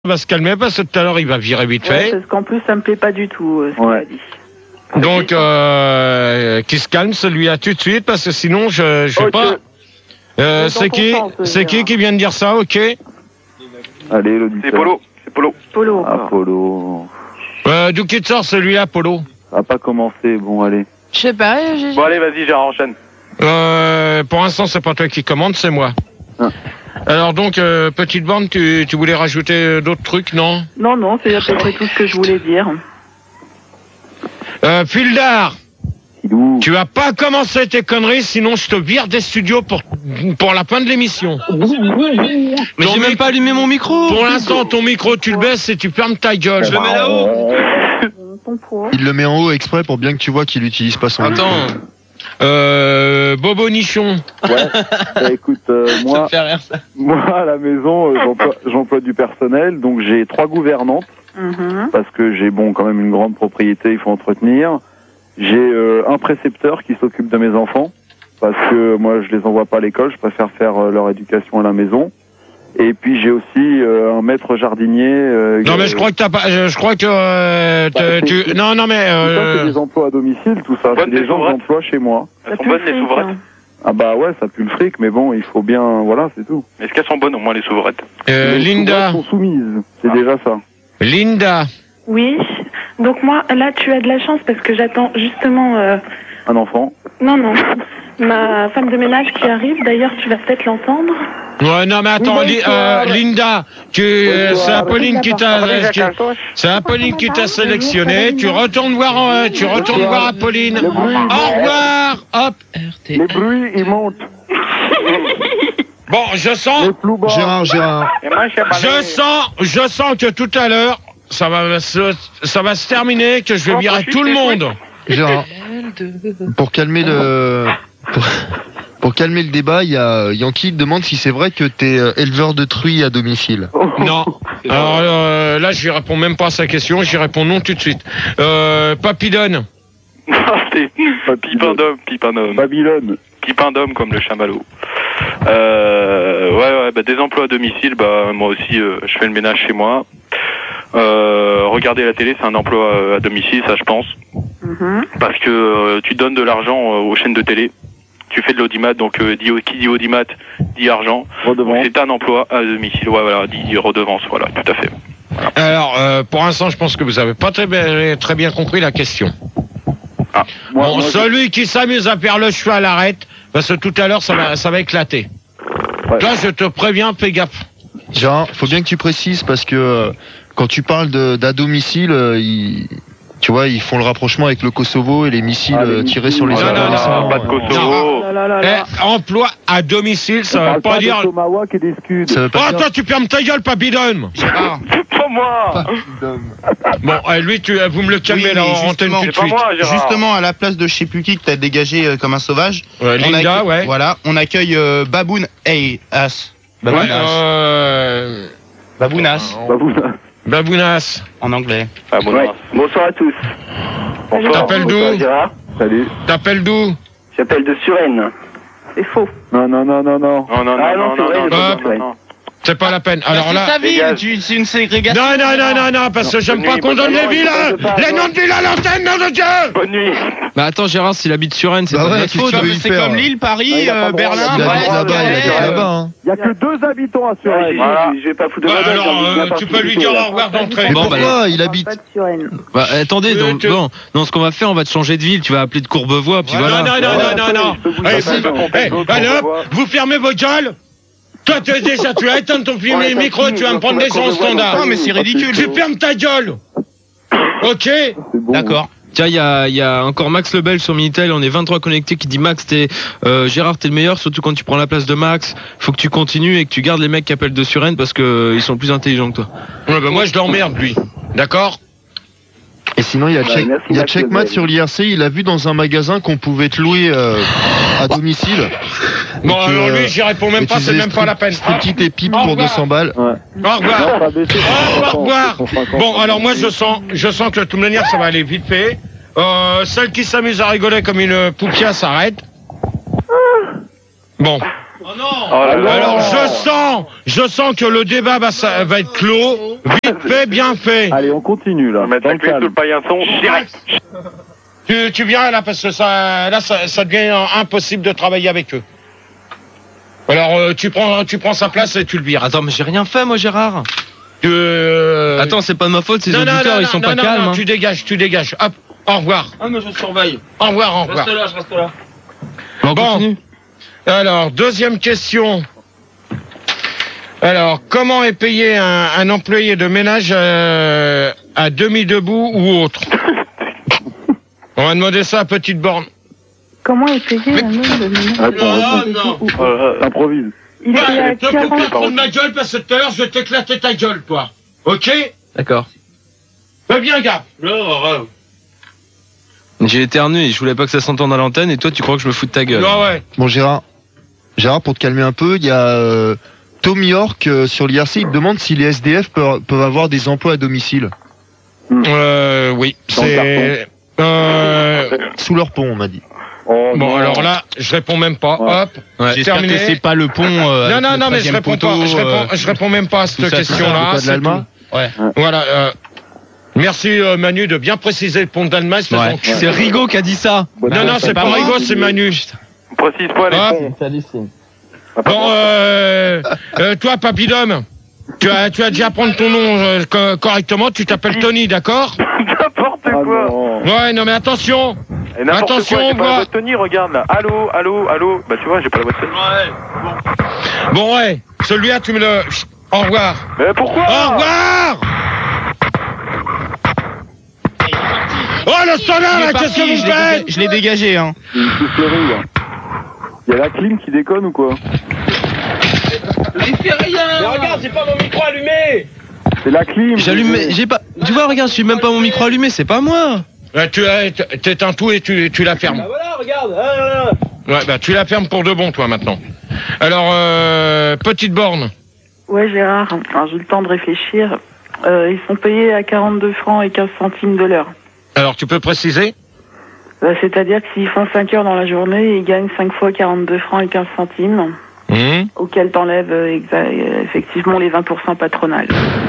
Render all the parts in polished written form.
va se calmer parce que tout à l'heure il va virer vite fait. Parce qu'en plus ça me plaît pas du tout ce qu'il a dit. Donc qu'il se calme celui-là tout de suite parce que sinon je sais pas. C'est qui vient de dire ça? Ok. Allez, l'auditeur. C'est Polo. C'est Polo. Polo. Ah, Polo. D'où qu'il te sort celui-là, Polo? Ça va pas commencer, bon allez. Je sais pas. Bon allez, vas-y, Gérard, enchaîne. Pour l'instant c'est pas toi qui commande, c'est moi. Ah. Alors donc petite bande, tu voulais rajouter d'autres trucs, non? Non, c'est à peu près tout ce que je voulais dire. Fildar, Filou. tu vas pas commencer tes conneries, sinon je te vire des studios pour la fin de l'émission. Mais j'ai même pas allumé mon micro. Pour l'instant, ton micro, tu le baisses et tu fermes ta gueule. Je le mets là-haut. Ton poids. Il le met en haut exprès pour bien que tu vois qu'il utilise pas son micro. Attends. Bobo Nichon. Ouais. Écoute, Ça moi, me fait rire ça. moi à la maison, j'emploie du personnel, donc j'ai 3 gouvernantes parce que j'ai quand même une grande propriété, il faut entretenir. J'ai un précepteur qui s'occupe de mes enfants parce que moi je les envoie pas à l'école, je préfère faire leur éducation à la maison. Et puis j'ai aussi un maître jardinier. Non mais je crois que t'as pas. Je crois que non mais. C'est des emplois à domicile, tout ça. C'est des gens que j'emploie chez moi. Elles sont bonnes, les souveraines. Ah bah ouais, ça pue le fric, mais bon, il faut bien, voilà, c'est tout. Est-ce qu'elles sont bonnes au moins, les souveraines? Les Linda. sont soumises, c'est déjà ça. Linda. Oui. Donc moi, là, tu as de la chance parce que j'attends justement... Un enfant. Non. Ma femme de ménage qui arrive. D'ailleurs, tu vas peut-être l'entendre. Ouais, non mais attends, Linda, c'est Apolline qui t'a, sélectionné. Tu retournes voir Apolline. Au revoir. Hop. Les bruits, ils montent. Bon, je sens. Les plus bas. Gérard. Je sens que tout à l'heure, ça va se terminer, que je vais virer tout le monde. Gérard. Pour calmer le débat, il y a Yankee qui demande si c'est vrai que t'es éleveur de truies à domicile. Non. Alors là, je lui réponds même pas à sa question, j'y réponds non tout de suite. Papillon. C'est Pipin d'homme. Babylone. Pipin d'homme comme le chamallow. Ouais, des emplois à domicile, moi aussi, je fais le ménage chez moi. Regarder la télé, c'est un emploi à domicile, ça je pense. Parce que tu donnes de l'argent aux chaînes de télé. Tu fais de l'audimat, donc qui dit audimat dit argent. Redevance. C'est un emploi à domicile, ouais, voilà, dit redevance, voilà, tout à fait. Voilà. Alors, pour l'instant, je pense que vous avez pas très bien compris la question. Ah. Celui qui s'amuse à faire le cheval arrête, parce que tout à l'heure, ça va éclater. Ouais. Là, je te préviens, fais gaffe. Gérard, faut bien que tu précises parce que quand tu parles d'à domicile, tu vois, ils font le rapprochement avec le Kosovo et les missiles tirés sur les adolescents. Pas de Kosovo. Emploi à domicile, ça veut pas dire... Tomahawk et des scuds. Ça veut pas dire... toi, tu fermes ta gueule, Papillon. Gérard. Pas moi. Bon, lui, vous me le calmez là, en antenne tout de C'est pas suite. moi, Gérard. Justement, à la place de je sais plus qui que t'as dégagé comme un sauvage. Linda, ouais. Voilà, on accueille Baboun As. Babounas. Babounas. En anglais. Ah, bon, Ouais. Bonsoir à tous. T'appelles d'où? Bonsoir, Gérard. Salut. T'appelles d'où? J'appelle de Suresnes. C'est faux. Non. Non, Ah non, c'est vrai, non. C'est pas la peine. Alors là... C'est sa ville, c'est une ségrégation. Non, parce que j'aime pas qu'on donne les villes, les noms de villes à l'antenne, nom de Dieu! Bonne nuit. Bah attends Gérard, s'il habite sur Rennes, c'est Bah pas de ouais, notre faute. C'est comme Lille, Paris, Berlin, Il habite Brest, là-bas, il habite là-bas. Hein. Il y a que 2 habitants à Suresnes. Voilà. Je vais pas foutre de Bah ma gueule, alors, j'en ai tu peux lui dire au revoir d'entrée. Mais Bon, bah, pourquoi il habite Pas de Suresnes. Bah attendez, non, ce qu'on va faire, on va te changer de ville, tu vas appeler de Courbevoie, puis voilà. Non. Allez, vous fermez vos gueules. Toi, tu es déjà, tu vas éteindre ton micro, tu vas me prendre des gens au standard. Non, mais c'est ridicule. Tu fermes ta gueule. Ok? D'accord. Tiens, il y a encore Max Lebel sur Minitel, on est 23 connectés qui dit Max, Gérard, t'es le meilleur, surtout quand tu prends la place de Max. Faut que tu continues et que tu gardes les mecs qui appellent de Suresnes parce que ils sont plus intelligents que toi. Ouais, bah moi je l'emmerde lui. D'accord? Et sinon, il y a Checkmat sur l'IRC, il a vu dans un magasin qu'on pouvait te louer à domicile. Bon, alors lui, j'y réponds même pas, c'est même pas la peine. Striptease et pipe pour 200 balles. Ouais. Au revoir. Au revoir. Bon, alors moi, je sens que de toute manière, ça va aller vite fait. Celle qui s'amuse à rigoler comme une poupia s'arrête. Bon, Oh là là. Alors je sens que le débat va être clos. Vite fait, bien fait. Allez, on continue là. Mettre Dans la le clé sous calme. le paillasson direct. Tu viens là parce que ça devient impossible de travailler avec eux. Alors tu prends sa place et tu le vires. Attends, mais j'ai rien fait, moi, Gérard. Attends, Attends, c'est pas de ma faute, ces auditeurs, ils sont pas calmes. non, hein. tu dégages. Hop, au revoir. Ah, mais je surveille. Au revoir. Je reste là. Bon, Bon. continue. Alors, deuxième question. Alors, comment est payé un employé de ménage à demi-debout ou autre? On va demander ça à Petite Borne. Comment est payé un homme de ménage? Réponds. Improvise. Il est à Te coupe pas 40... trop de ma gueule parce que tout à l'heure je vais t'éclater ta gueule, toi. Ok? D'accord. Fais bien gaffe. J'ai éternué et je voulais pas que ça s'entende à l'antenne et toi, tu crois que je me fous de ta gueule. Ouais. Bon, Gérard, pour te calmer un peu, il y a Tom York sur l'IRC, il te demande si les SDF peuvent avoir des emplois à domicile. Oui. Dans le C'est... Sous leur pont, on m'a dit. Oh, Bon, non. alors là, je réponds même pas. Ouais. Hop. Ouais, j'espère terminé. que c'est pas le pont. Non, mais je réponds pas. Je réponds même pas à tout cette ça, question-là. Pas de c'est l'Alma. Ouais. tout. Voilà. Merci Manu de bien préciser le pont d'Alma. Ouais. C'est Rigaud qui a dit ça. Non, c'est pas Rigaud, c'est Manu. Précise pas les Hop. ponts. Bon, toi, Papidom, tu as dû apprendre ton nom correctement. Tu t'appelles Tony, d'accord? N'importe Ah, quoi. non. Ouais, non, mais attention. Et n'importe Attention, quoi, j'ai on pas la voit. voix de Tony, regarde là. Allô. Bah tu vois, j'ai pas la voix de Tony. Bon, ouais, celui-là, tu me le... Au revoir. Mais pourquoi? Au revoir. Oh, le standard, là, qu'est-ce que vous faites? Je l'ai dégagé, hein. C'est une soufflerie, là. Il y a la clim qui déconne ou quoi? Il fait rien. Mais regarde, j'ai pas mon micro allumé. C'est la clim. J'allume, j'ai pas. Tu vois, regarde, je suis même pas mon micro allumé, c'est pas moi. Tu t'éteins tout et tu la fermes. Voilà, regarde. Ouais, bah tu la fermes pour de bon, toi, maintenant. Alors, Petite Borne. Ouais, Gérard, alors, j'ai eu le temps de réfléchir. Ils sont payés à 42 francs et 15 centimes de l'heure. Alors, tu peux préciser? C'est-à-dire que s'ils font 5 heures dans la journée, ils gagnent 5 fois 42 francs et 15 centimes, auquel t'enlèves effectivement les 20% patronales.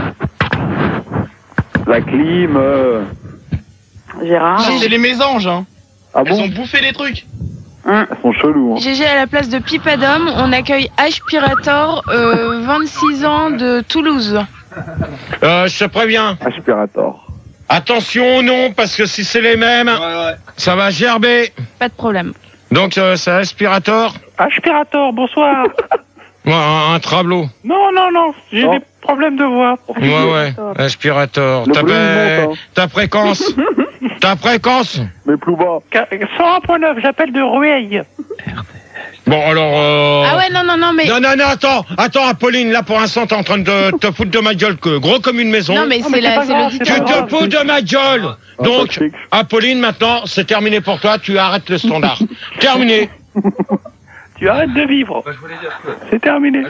La clim. Gérard, C'est les mésanges, hein. Ah Elles ont bon? bouffé les trucs. Elles sont chelous. Hein. GG, à la place de Pipadom, on accueille Aspirator, 26 ans de Toulouse. Je te préviens. Aspirator. Attention au nom, parce que si c'est les mêmes, ça va gerber. Pas de problème. Donc, c'est Aspirator. Aspirator, bonsoir. Ouais, un travelot. Non, j'ai des problèmes de voix. Ouais, Aspirator. Le bleu, il monte, hein. Ta fréquence. Ta fréquence. Mais plus bas. 101.9, j'appelle de Rueil. Bon, alors... Ah ouais, non, mais... Non, attends, Apolline, là, pour l'instant, t'es en train de te foutre de ma gueule, gros comme une maison. Non, mais c'est Tu l'auditeur. te fous de ma gueule. Ah, Donc, pas de Apolline, maintenant, c'est terminé pour toi, tu arrêtes le standard. Terminé. Tu arrêtes de vivre. C'est terminé.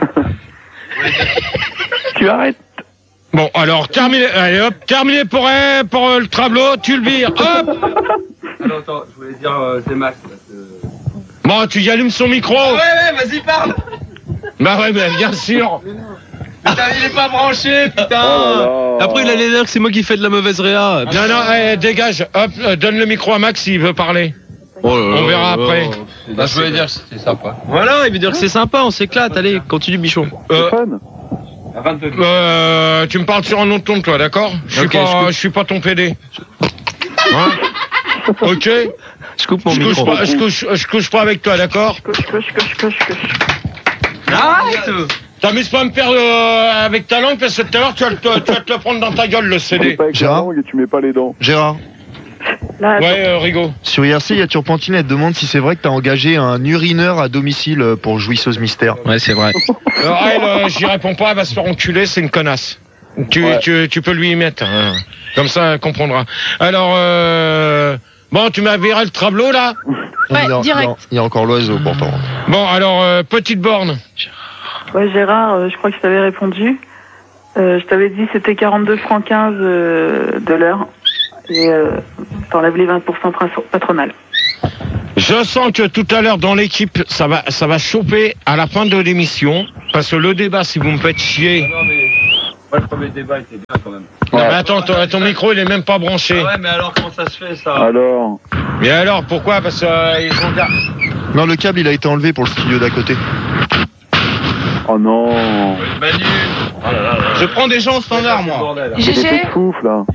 Tu arrêtes. Bon, alors, terminé, allez hop, terminé pour le travelot, tu le vires, hop. Attends, je voulais dire, c'est Max. Bon, tu y allumes son micro. Ouais, vas-y, parle. Bah ouais, bien sûr. Putain, il est pas branché, putain. Oh là là. Après, il allait dire que c'est moi qui fais de la mauvaise réa. Non, dégage, hop, donne le micro à Max s'il veut parler. On verra après. Bah, je voulais dire que c'était sympa. Voilà, il veut dire que c'est sympa, on s'éclate. Allez, continue, bichon. C'est fun. Tu me parles sur un autre ton, toi, d'accord? Je suis pas ton PD. Hein? Ok? Je coupe mon micro. Je couche pas avec toi, d'accord? Arrête. T'amuses pas à me faire avec ta langue parce que tout à l'heure tu vas te le prendre dans ta gueule le Tu mets CD. pas avec la Gérard langue et tu mets pas les dents. Gérard, là, Ouais, Rigaud. sur IRC, il y a Turpentine, elle te demande si c'est vrai que t'as engagé un urineur à domicile pour Jouisseuse Mystère. Ouais, c'est vrai. J'y réponds pas, elle va se faire enculer, c'est une connasse. Tu peux lui y mettre. Hein. Comme ça, elle comprendra. Alors, bon, tu m'as viré le travelot là? Ouais, direct. Il y a encore l'oiseau pourtant. Bon, alors, Petite Borne. ouais, Gérard, je crois que je t'avais répondu. Je t'avais dit c'était 42 francs 15 de l'heure. Et t'enlèves les 20% patronales. Je sens que tout à l'heure dans l'équipe, ça va choper à la fin de l'émission, parce que le débat, si vous me faites chier. Non mais, moi le premier débat était bien quand même. Non, mais attends, ton micro il est même pas branché. Ah ouais, mais alors comment ça se fait ça? Alors. Mais alors, pourquoi? Parce que ils ont gardé. Non, le câble il a été enlevé pour le studio d'à côté. Oh non. Manu. Oh là là là. Je prends des gens au standard, moi. GG. Souffle là.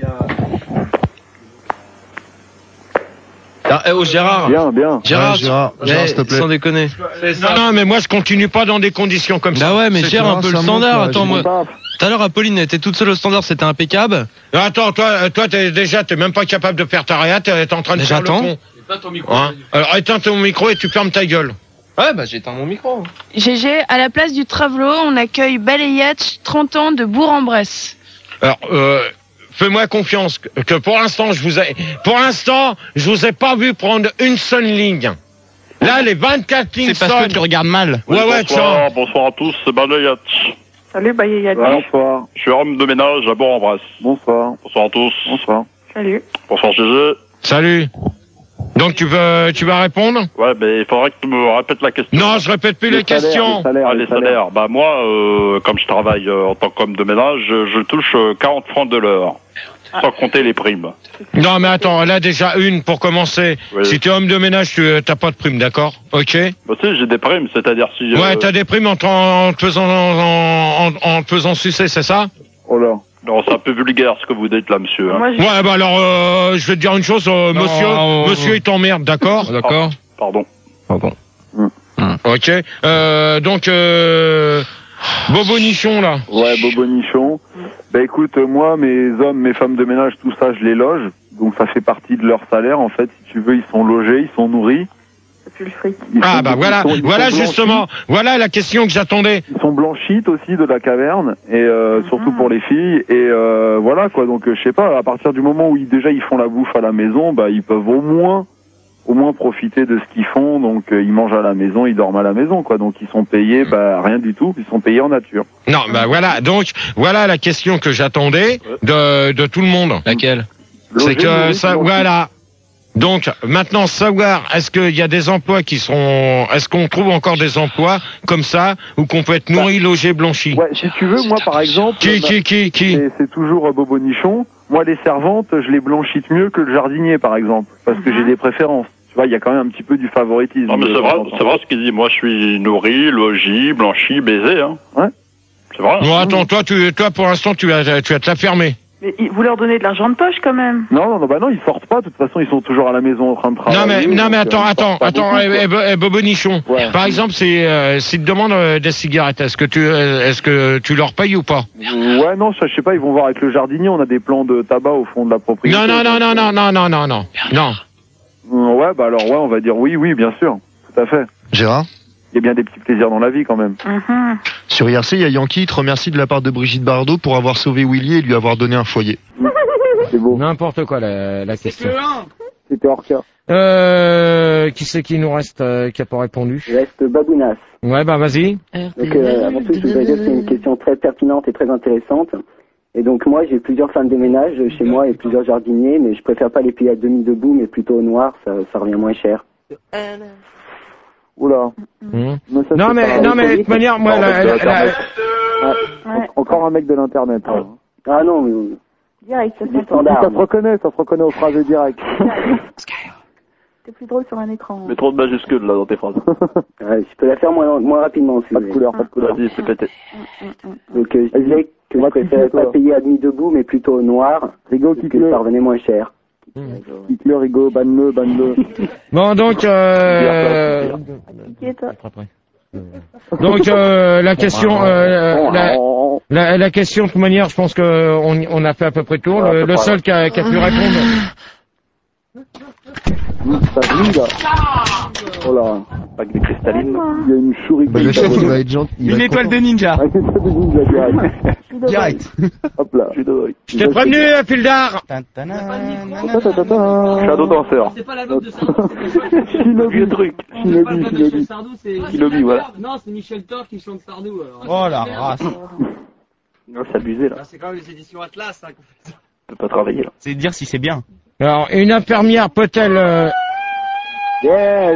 Ah, oh Gérard. Bien, bien. Gérard, Gérard, s'il te plaît. Sans déconner. Non, mais moi je continue pas dans des conditions comme ça. Bah ouais, mais gère un peu le standard. Attends, moi. Pas. Tout à l'heure, Apolline était toute seule au standard, c'était impeccable. Attends, toi, t'es même pas capable de faire ta réa, t'es en train de Mais faire le j'attends. con. Éteins ton micro. Hein? Alors éteins ton micro et tu fermes ta gueule. Ouais, bah j'éteins mon micro. GG, à la place du Travelo, on accueille Balayatch, 30 ans de Bourg-en-Bresse. Alors, fais-moi confiance que pour l'instant, je vous ai pas vu prendre une seule ligne. Là, les 24 lignes C'est parce que tu regardes mal. Ouais, tiens. Bonsoir à tous, c'est Balayatch. Salut, Balayatch. Bonsoir. Je suis homme de ménage à Bourg-en-Bresse. Bonsoir. Bonsoir à tous. Bonsoir. Salut. Bonsoir GG. Salut. Donc tu vas répondre? Ouais, mais il faudrait que tu me répètes la question. Non, je répète plus les questions. Les salaires. Bah moi, comme je travaille en tant qu'homme de ménage, je touche 40 francs de l'heure. Sans compter les primes. Non, mais attends, là déjà une pour commencer. Oui. Si tu es homme de ménage, tu t'as pas de prime, d'accord? Ok? Bah si, j'ai des primes, c'est-à-dire si... Ouais, t'as des primes en te faisant sucer, c'est ça? Oh là. Non, c'est un peu vulgaire ce que vous dites là, monsieur. Hein. Moi, Ouais, bah alors, je vais te dire une chose, monsieur, il t'emmerde, d'accord? D'accord. Pardon. Ok. Donc, Bobo Nichon, là. Ouais, Bobo Nichon. Bah écoute, moi, mes hommes, mes femmes de ménage, tout ça, je les loge. Donc ça fait partie de leur salaire, en fait. Si tu veux, ils sont logés, ils sont nourris. c'est plus le fric. Ah bah voilà, voilà justement, voilà la question que j'attendais. Ils sont blanchites aussi de la caverne, et surtout pour les filles. Et voilà quoi, donc je sais pas, à partir du moment où déjà ils font la bouffe à la maison, bah ils peuvent au moins profiter de ce qu'ils font, donc ils mangent à la maison, ils dorment à la maison, quoi. Donc ils sont payés, bah rien du tout, ils sont payés en nature. Non, bah voilà, donc voilà la question que j'attendais de tout le monde. Laquelle? C'est que ça, voilà. Donc maintenant savoir est-ce qu'il y a des emplois qui sont, est-ce qu'on trouve encore des emplois comme ça où qu'on peut être nourri, logé, blanchi? Ouais, si tu veux, moi par exemple, qui c'est toujours Bobo Nichon. Moi les servantes, je les blanchite mieux que le jardinier par exemple, parce que j'ai des préférences. Tu vois, il y a quand même un petit peu du favoritisme. Non mais c'est vrai ce qu'il dit. Moi je suis nourri, logis, blanchi, baisé. Hein. Ouais. C'est vrai. Bon attends, toi pour l'instant tu vas te la fermer. Mais vous leur donnez de l'argent de poche quand même. Non, bah non, ils sortent pas. De toute façon, ils sont toujours à la maison en train de travailler. Non mais attends, Bobo Nichon. Ouais. Par exemple, s'ils te demandent des cigarettes, est-ce que tu leur payes ou pas? Ouais, non, ça, je sais pas. Ils vont voir avec le jardinier. On a des plans de tabac au fond de la propriété. Non. Ouais, bah alors ouais, on va dire oui, bien sûr, tout à fait. Gérard? Il y a bien des petits plaisirs dans la vie quand même. Sur IRC, il y a Yankee, il te remercie de la part de Brigitte Bardot pour avoir sauvé Willy et lui avoir donné un foyer. C'est beau. N'importe quoi la question. C'était hors cas. Qui c'est qui nous reste qui a pas répondu? Il reste Babounas. Ouais, bah vas-y. Donc avant tout, je voudrais dire que c'est une question très pertinente et très intéressante. Et donc moi, j'ai plusieurs femmes de ménage chez moi et plusieurs jardiniers, mais je préfère pas les payer à demi debout, mais plutôt au noir, ça revient moins cher. Oula. Non mais de toute manière, moi encore un mec de l'internet. Ah non, mais Direct, ça c'est c'est standard. Ça se reconnaît aux phrases directes. C'est plus drôle sur un écran. Mais trop de majuscules là dans tes phrases. Ouais, je peux la faire moins rapidement si Pas vous de voulez. couleur. Vas-y, c'est pété. Donc je disais que je préférais pas payer à demi debout, mais plutôt au noir, Rigo, parce que ça revenait moins cher. Hitler, Rigo, banne-le. Bon donc Qui est toi? donc la question la question de toute manière, je pense que on a fait à peu près le tour. Le seul qui a pu répondre. Ça brille là. Oh là. Pas que des cristallines. Il y a une souris. Bah, le chef, il va être gentil. Une étoile de ninja. Ah, c'est ça de ninja direct. Direct. Hop là. Je t'ai prévenu, Pildar. Shadow danseur. C'est pas la meuf de Sardou, Shinobi, truc. Shinobi. Sardou, c'est... Shinobi, voilà. Non, c'est Michel Thor qui chante Sardou. Alors. Oh la race. Non, c'est abusé là. C'est quand même les éditions Atlas, hein, qu'on fait ça. On peut pas travailler là. C'est dire si c'est bien. Alors une infirmière peut-elle Yes.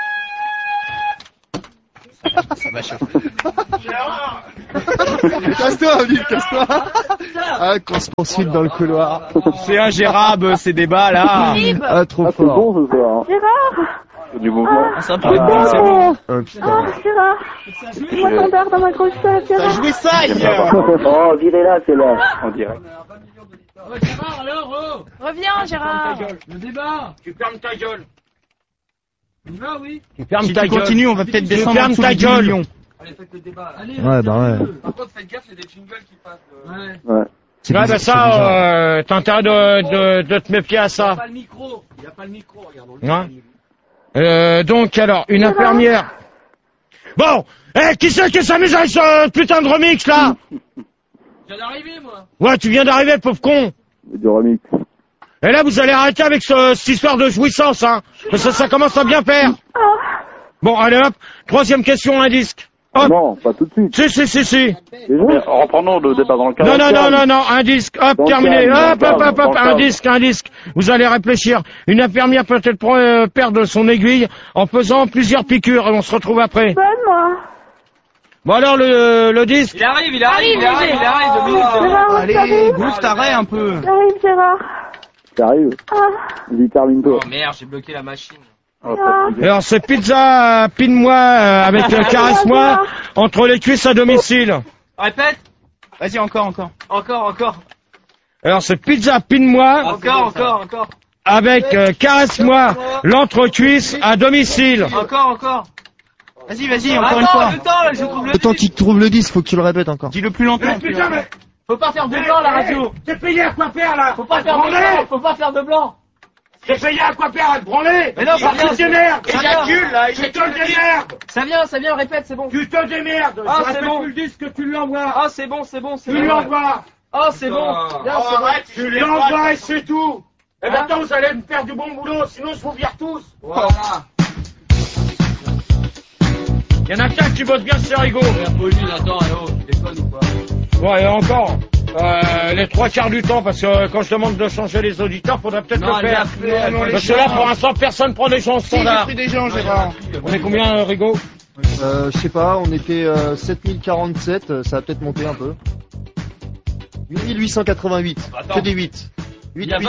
Ça m'a chauffé. Casse-toi, Olive, casse-toi. Ah, qu'on se poursuive dans le couloir. C'est ingérable ces débats là. Ah, trop Ah, c'est fort. bon ce soir. Gérard. Du mouvement. Ah, ça peut être bon, c'est bon. Oh, putain. Gérard. Moi ton verre dans ma grossesse, Gérard. Jouez ça hier. Oh, virez-la, c'est là. En direct. Gérard, alors, Reviens, Gérard. le débat. Tu fermes ta gueule. Ah oui. Tu fermes Si ta tu gueule. continues, on va peut-être Tu descendre en fermes dessous ta des 10 gueule. millions. Allez, faites le débat. Allez, Ouais, bah ouais. Par contre, faites gaffe, il y a des jingles qui passent. Ouais. Ouais. Ouais, bah ça, t'as intérêt de te méfier à Il n'y a ça. pas le micro. Il n'y a pas le micro, regarde. On le Ouais. Donc, alors, une infirmière. Bon, qui c'est qui s'amuse avec ce putain de remix, là? Je viens d'arriver, moi. Ouais, tu viens d'arriver, pauvre con. Et du remix. Et là, vous allez arrêter avec cette histoire de jouissance, hein. Parce que ça commence à bien faire. Bon, allez hop. Troisième question, un disque. Hop. Non, pas tout de suite. Si. Déjà. Reprenons le débat dans le cadre. Non, un disque. Hop, Dans le terminé. calme, dans le Hop, calme, un disque. Vous allez réfléchir. Une infirmière peut-elle perdre son aiguille en faisant plusieurs piqûres, et on se retrouve après. Donne-moi. Bon alors, le disque. Il arrive, 2 minutes. Allez, boost, arrête un peu. J'arrive, Gérard. T'arrives. Vas-y, termine-toi. Oh merde, j'ai bloqué la machine. Alors, c'est pizza, pine-moi, avec caresse-moi, entre les cuisses à domicile. Répète. Vas-y, encore. Encore. Alors, c'est pizza, pine-moi, Encore. avec caresse-moi, l'entrecuisse à domicile. Encore. Vas-y, encore une fois. Le temps, là, je trouve le Le temps qu'il trouve le disque, faut que tu le répètes encore. Dis-le plus lentement. Putain, mais Faut pas faire de blanc, la radio. t'es payé à quoi faire, là? Faut pas faire de blanc. Faut pas faire de blanc. T'es payé à quoi faire, à te branler? Mais non, ça vient. Tu te démerdes. Ça vient. Tu te démerdes. Ça vient, répète, c'est bon. Tu te démerdes. Ah, Je c'est répète bon. plus le disque, tu l'envoies. Ah, c'est bon. Tu l'envoies. Ah, c'est bon. Bien, c'est bon. Tu l'envoies et c'est tout. Et maintenant, vous allez me faire du bon boulot, sinon je vous vire tous. Voilà. Il y en a qu'un qui bosse bien, c'est Rigaud. Pauline, attends, allô, tu déconnes ou quoi? Ouais, et encore. Les 3/4 du temps, parce que quand je demande de changer les auditeurs, faudrait peut-être Non, le faire. Parce que là, pour l'instant, personne prend des gens au standard. J'ai pris des gens, Gérard. On est combien, Rigaud? Je sais pas, on était 7047, ça va peut-être monter un peu. 8888, que des 8.